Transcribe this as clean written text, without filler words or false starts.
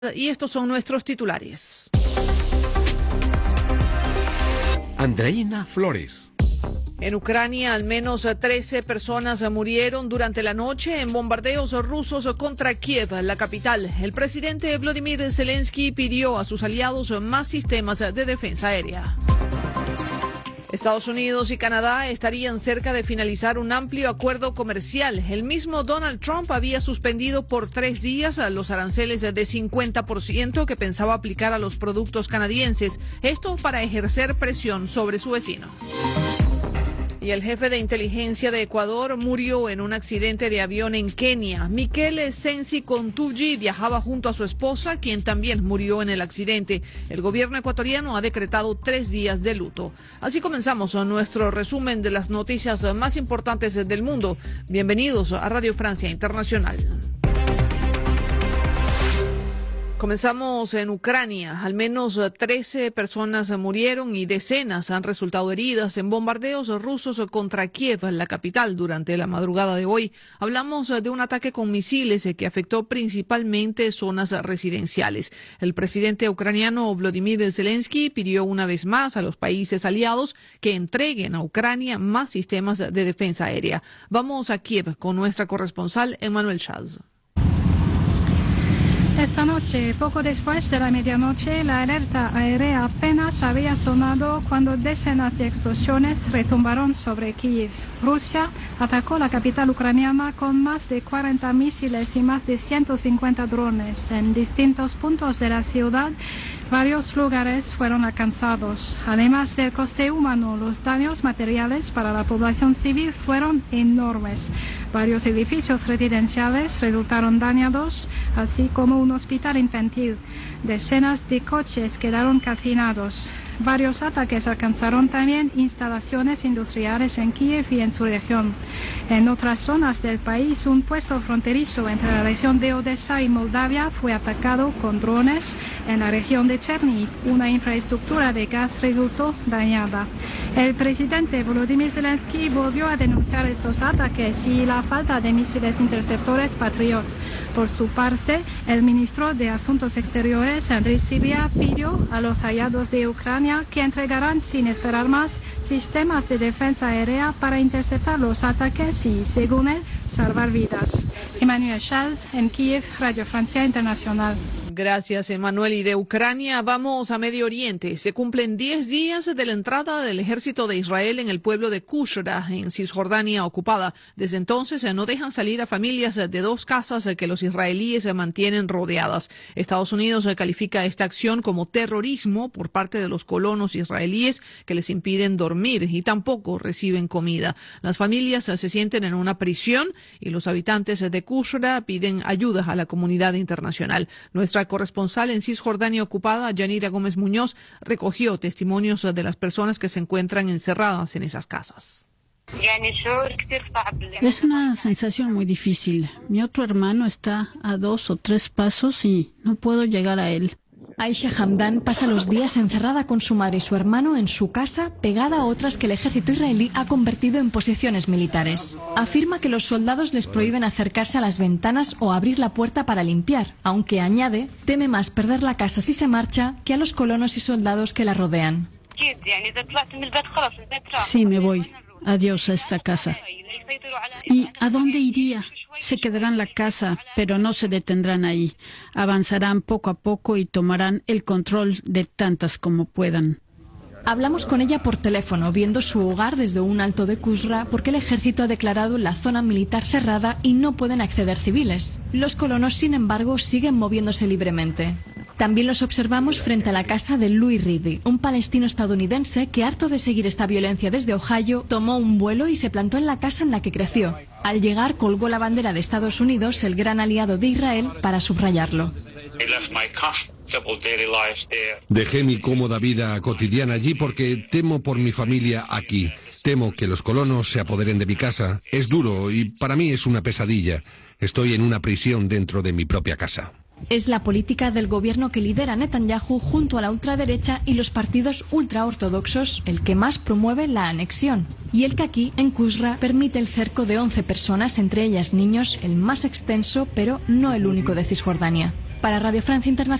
Y estos son nuestros titulares. Andreina Flores. En Ucrania, al menos 13 personas murieron durante la noche en bombardeos rusos contra Kiev, la capital. El presidente Volodymyr Zelensky pidió a sus aliados más sistemas de defensa aérea. Estados Unidos y Canadá estarían cerca de finalizar un amplio acuerdo comercial. El mismo Donald Trump había suspendido por 3 días los aranceles de 50% que pensaba aplicar a los productos canadienses. Esto para ejercer presión sobre su vecino. Y el jefe de inteligencia de Ecuador murió en un accidente de avión en Kenia. Mikele Sensi Kontuji viajaba junto a su esposa, quien también murió en el accidente. El gobierno ecuatoriano ha decretado 3 días de luto. Así comenzamos nuestro resumen de las noticias más importantes del mundo. Bienvenidos a Radio Francia Internacional. Comenzamos en Ucrania. Al menos 13 personas murieron y decenas han resultado heridas en bombardeos rusos contra Kiev, la capital, durante la madrugada de hoy. Hablamos de un ataque con misiles que afectó principalmente zonas residenciales. El presidente ucraniano Volodymyr Zelensky pidió una vez más a los países aliados que entreguen a Ucrania más sistemas de defensa aérea. Vamos a Kiev con nuestra corresponsal Emmanuel Chaz. Esta noche, poco después de la medianoche, la alerta aérea apenas había sonado cuando decenas de explosiones retumbaron sobre Kiev. Rusia atacó la capital ucraniana con más de 40 misiles y más de 150 drones. En distintos puntos de la ciudad, varios lugares fueron alcanzados. Además del coste humano, los daños materiales para la población civil fueron enormes. Varios edificios residenciales resultaron dañados, así como un hospital infantil. Decenas de coches quedaron calcinados. Varios ataques alcanzaron también instalaciones industriales en Kiev y en su región. En otras zonas del país, un puesto fronterizo entre la región de Odessa y Moldavia fue atacado con drones. En la región de Chernihiv, una infraestructura de gas resultó dañada. El presidente Volodymyr Zelensky volvió a denunciar estos ataques y la falta de misiles interceptores Patriot. Por su parte, el ministro de Asuntos Exteriores, Andriy Sybiha, pidió a los aliados de Ucrania que entregarán sin esperar más sistemas de defensa aérea para interceptar los ataques y, según él, salvar vidas. Emmanuel Chaz, en Kiev, Radio Francia Internacional. Gracias, Emanuel. Y de Ucrania vamos a Medio Oriente. Se cumplen 10 días de la entrada del ejército de Israel en el pueblo de Qushra, en Cisjordania ocupada. Desde entonces no dejan salir a familias de 2 casas que los israelíes mantienen rodeadas. Estados Unidos califica esta acción como terrorismo por parte de los colonos israelíes que les impiden dormir y tampoco reciben comida. Las familias se sienten en una prisión y los habitantes de Qushra piden ayuda a la comunidad internacional. Nuestra corresponsal en Cisjordania ocupada, Yanira Gómez Muñoz, recogió testimonios de las personas que se encuentran encerradas en esas casas. Es una sensación muy difícil. Mi otro hermano está a 2 o 3 pasos y no puedo llegar a él. Aisha Hamdan pasa los días encerrada con su madre y su hermano en su casa, pegada a otras que el ejército israelí ha convertido en posiciones militares. Afirma que los soldados les prohíben acercarse a las ventanas o abrir la puerta para limpiar, aunque añade, teme más perder la casa si se marcha que a los colonos y soldados que la rodean. Sí, me voy. Adiós a esta casa. ¿Y a dónde iría? Se quedarán en la casa, pero no se detendrán ahí. Avanzarán poco a poco y tomarán el control de tantas como puedan. Hablamos con ella por teléfono, viendo su hogar desde un alto de Qushra, porque el ejército ha declarado la zona militar cerrada y no pueden acceder civiles. Los colonos, sin embargo, siguen moviéndose libremente. También los observamos frente a la casa de Louis Reedy, un palestino estadounidense que, harto de seguir esta violencia desde Ohio, tomó un vuelo y se plantó en la casa en la que creció. Al llegar, colgó la bandera de Estados Unidos, el gran aliado de Israel, para subrayarlo. Dejé mi cómoda vida cotidiana allí porque temo por mi familia aquí. Temo que los colonos se apoderen de mi casa. Es duro y para mí es una pesadilla. Estoy en una prisión dentro de mi propia casa. Es la política del gobierno que lidera Netanyahu junto a la ultraderecha y los partidos ultraortodoxos el que más promueve la anexión. Y el que aquí, en Qushra, permite el cerco de 11 personas, entre ellas niños, el más extenso, pero no el único de Cisjordania. Para Radio Francia Internacional.